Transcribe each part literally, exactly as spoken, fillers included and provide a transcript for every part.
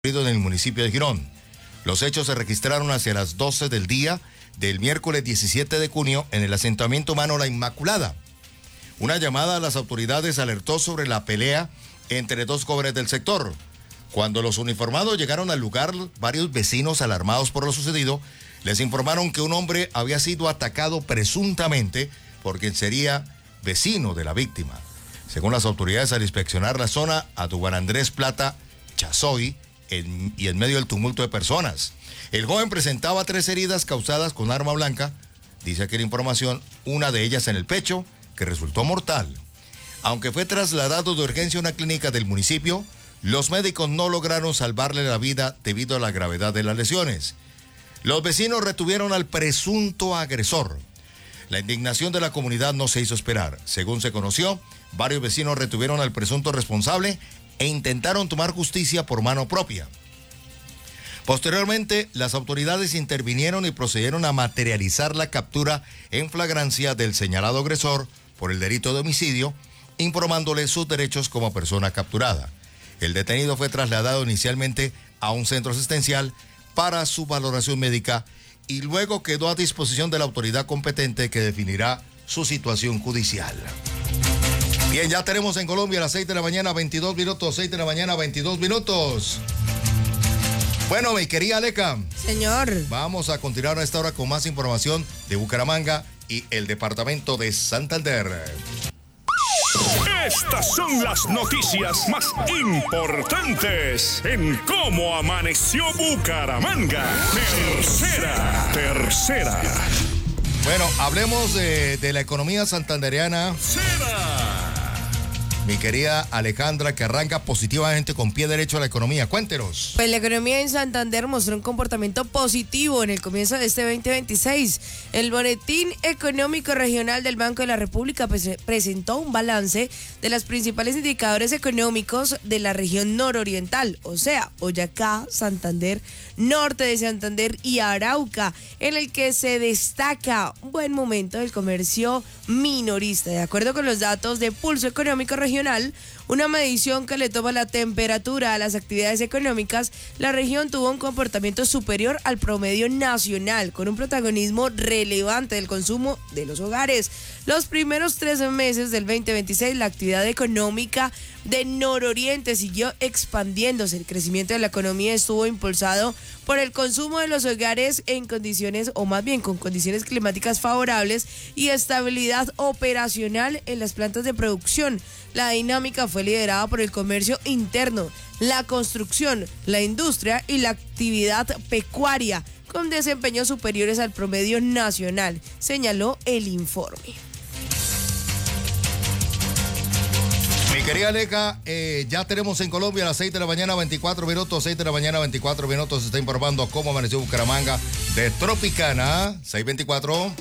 en el municipio de Girón. Los hechos se registraron hacia las doce del día del miércoles diecisiete de junio en el asentamiento humano La Inmaculada. Una llamada a las autoridades alertó sobre la pelea entre dos jóvenes del sector. Cuando los uniformados llegaron al lugar, varios vecinos alarmados por lo sucedido les informaron que un hombre había sido atacado presuntamente por quien sería vecino de la víctima. Según las autoridades, al inspeccionar la zona, a Duan Andrés Plata Chazoy, en, y en medio del tumulto de personas, el joven presentaba tres heridas causadas con arma blanca, dice aquí la información, una de ellas en el pecho, que resultó mortal. Aunque fue trasladado de urgencia a una clínica del municipio, los médicos no lograron salvarle la vida debido a la gravedad de las lesiones. Los vecinos retuvieron al presunto agresor. La indignación de la comunidad no se hizo esperar. Según se conoció, varios vecinos retuvieron al presunto responsable e intentaron tomar justicia por mano propia. Posteriormente, las autoridades intervinieron y procedieron a materializar la captura en flagrancia del señalado agresor por el delito de homicidio, informándole sus derechos como persona capturada. El detenido fue trasladado inicialmente a un centro asistencial para su valoración médica y luego quedó a disposición de la autoridad competente que definirá su situación judicial. Bien, ya tenemos en Colombia a las seis de la mañana, veintidós minutos, seis de la mañana, veintidós minutos. Bueno, mi querida Aleca. Señor. Vamos a continuar a esta hora con más información de Bucaramanga y el departamento de Santander. Estas son las noticias más importantes en Cómo Amaneció Bucaramanga. Tercera, tercera. Bueno, hablemos de, de la economía santandereana. Tercera. Mi querida Alejandra, que arranca positivamente con pie derecho a la economía. Cuéntenos. Pues la economía en Santander mostró un comportamiento positivo en el comienzo de este veinte veintiséis. El Boletín Económico Regional del Banco de la República pre- presentó un balance de los principales indicadores económicos de la región nororiental, o sea, Boyacá, Santander, norte de Santander y Arauca, en el que se destaca un buen momento del comercio minorista. De acuerdo con los datos de Pulso Económico Regional, una medición que le toma la temperatura a las actividades económicas, la región tuvo un comportamiento superior al promedio nacional, con un protagonismo relevante del consumo de los hogares. Los primeros tres meses del veinte veintiséis, la actividad económica de Nororiente siguió expandiéndose. El crecimiento de la economía estuvo impulsado por el consumo de los hogares en condiciones, o más bien con condiciones climáticas favorables y estabilidad operacional en las plantas de producción. La dinámica fue liderada por el comercio interno, la construcción, la industria y la actividad pecuaria, con desempeños superiores al promedio nacional, señaló el informe. Mi querida Aleja, eh, ya tenemos en Colombia a las seis de la mañana, veinticuatro minutos, seis de la mañana, veinticuatro minutos, se está informando cómo amaneció Bucaramanga de Tropicana, seis veinticuatro.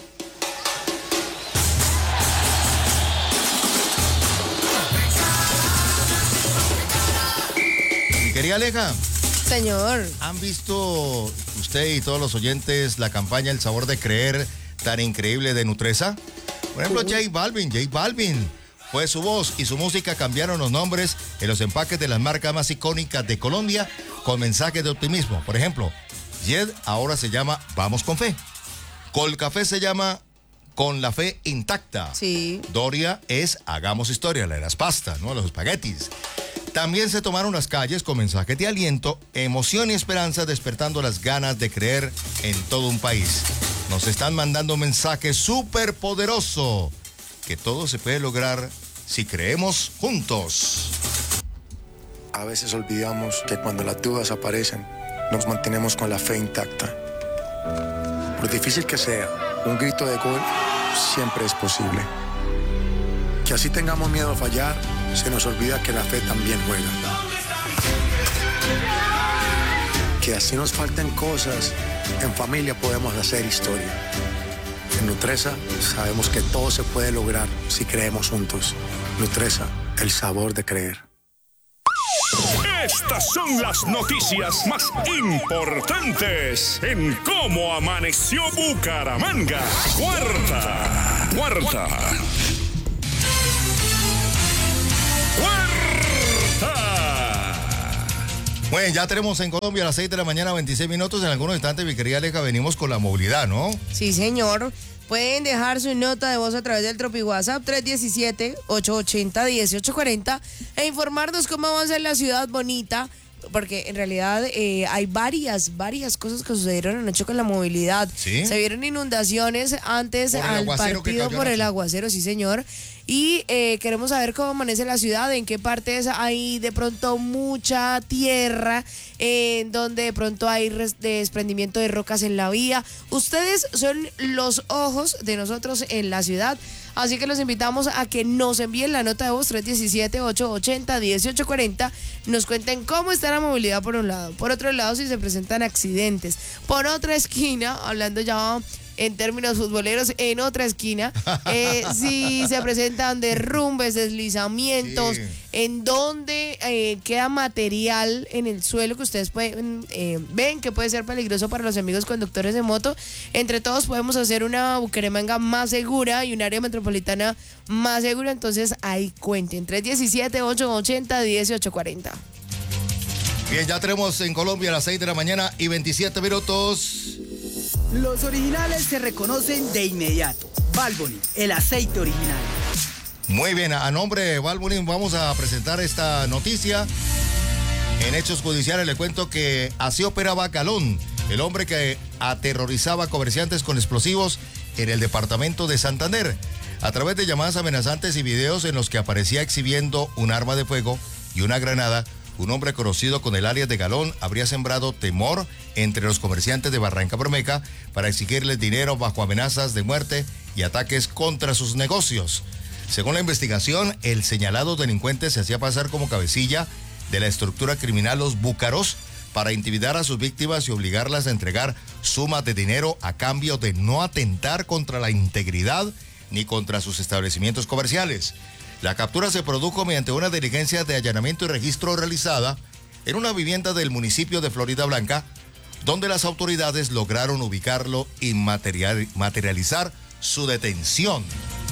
Mi querida Aleja. Señor. ¿Han visto usted y todos los oyentes la campaña El Sabor de Creer tan increíble de Nutresa? Por ejemplo, J Balvin, J Balvin. Pues su voz y su música cambiaron los nombres en los empaques de las marcas más icónicas de Colombia con mensajes de optimismo. Por ejemplo, Jed ahora se llama Vamos con Fe. Colcafé se llama Con la Fe Intacta. Sí. Doria es Hagamos Historia, la de las pastas, ¿no? Los espaguetis. También se tomaron las calles con mensajes de aliento, emoción y esperanza, despertando las ganas de creer en todo un país. Nos están mandando un mensaje súper poderoso, que todo se puede lograr si creemos juntos. A veces olvidamos que cuando las dudas aparecen, nos mantenemos con la fe intacta. Por difícil que sea, un grito de gol siempre es posible. Que así tengamos miedo a fallar, se nos olvida que la fe también juega. Que así nos falten cosas, en familia podemos hacer historia. En Nutresa sabemos que todo se puede lograr si creemos juntos. Nutresa, el sabor de creer. Estas son las noticias más importantes en Cómo Amaneció Bucaramanga. Cuarta, cuarta. Cuarta. Bueno, ya tenemos en Colombia a las seis de la mañana, veintiséis minutos. En algunos instantes, mi querida Aleja, venimos con la movilidad, ¿no? Sí, señor. Pueden dejar su nota de voz a través del Tropi WhatsApp tres uno siete, ocho ocho cero, uno ocho cuatro cero e informarnos cómo va a ser la ciudad bonita, porque en realidad eh, hay varias, varias cosas que sucedieron anoche con la movilidad. ¿Sí? Se vieron inundaciones antes al partido por el aguacero, sí señor. Y eh, queremos saber cómo amanece la ciudad, en qué partes hay de pronto mucha tierra, en eh, donde de pronto hay res- desprendimiento de rocas en la vía. Ustedes son los ojos de nosotros en la ciudad, así que los invitamos a que nos envíen la nota de voz tres uno siete, ocho ocho cero, uno ocho cuatro cero, nos cuenten cómo está la movilidad por un lado, por otro lado si se presentan accidentes, por otra esquina, hablando ya en términos futboleros, en otra esquina, eh, si se presentan derrumbes, deslizamientos, Sí. en donde eh, queda material en el suelo que ustedes pueden eh, ven que puede ser peligroso para los amigos conductores de moto. Entre todos podemos hacer una Bucaramanga más segura y un área metropolitana más segura, entonces ahí cuenten, tres uno siete, ocho ocho cero, uno ocho cuatro cero. Bien, ya tenemos en Colombia a las seis de la mañana y veintisiete minutos. Los originales se reconocen de inmediato. Valvoline, el aceite original. Muy bien, a nombre de Valvoline vamos a presentar esta noticia. En hechos judiciales le cuento que así operaba Galón, el hombre que aterrorizaba a comerciantes con explosivos en el departamento de Santander, a través de llamadas amenazantes y videos en los que aparecía exhibiendo un arma de fuego y una granada. Un hombre conocido con el alias de Galón habría sembrado temor entre los comerciantes de Barranca Bermeja para exigirles dinero bajo amenazas de muerte y ataques contra sus negocios. Según la investigación, el señalado delincuente se hacía pasar como cabecilla de la estructura criminal Los Búcaros para intimidar a sus víctimas y obligarlas a entregar sumas de dinero a cambio de no atentar contra la integridad ni contra sus establecimientos comerciales. La captura se produjo mediante una diligencia de allanamiento y registro realizada en una vivienda del municipio de Florida Blanca, donde las autoridades lograron ubicarlo y material, materializar su detención.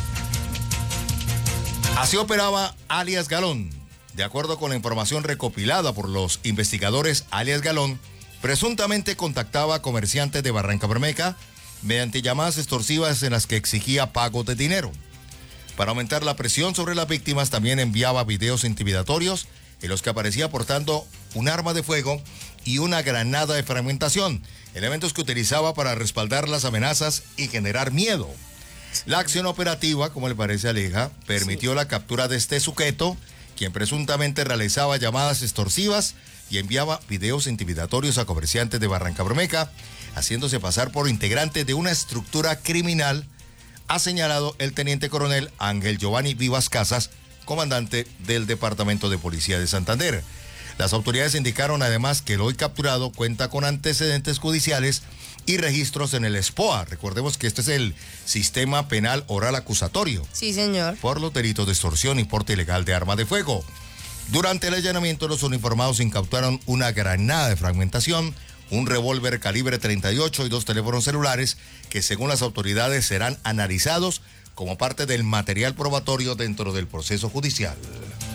Así operaba alias Galón. De acuerdo con la información recopilada por los investigadores, alias Galón presuntamente contactaba a comerciantes de Barranca Bermeja mediante llamadas extorsivas en las que exigía pago de dinero. Para aumentar la presión sobre las víctimas, también enviaba videos intimidatorios en los que aparecía portando un arma de fuego y una granada de fragmentación, elementos que utilizaba para respaldar las amenazas y generar miedo. La acción operativa, como le parece a Aleja, permitió sí. la captura de este sujeto, quien presuntamente realizaba llamadas extorsivas y enviaba videos intimidatorios a comerciantes de Barranca Bermeja, haciéndose pasar por integrante de una estructura criminal, ha señalado el teniente coronel Ángel Giovanni Vivas Casas, comandante del Departamento de Policía de Santander. Las autoridades indicaron además que el hoy capturado cuenta con antecedentes judiciales y registros en el S P O A. Recordemos que este es el Sistema Penal Oral Acusatorio. Sí, señor. Por los delitos de extorsión y porte ilegal de arma de fuego. Durante el allanamiento, los uniformados incautaron una granada de fragmentación, un revólver calibre treinta y ocho y dos teléfonos celulares que, según las autoridades, serán analizados como parte del material probatorio dentro del proceso judicial.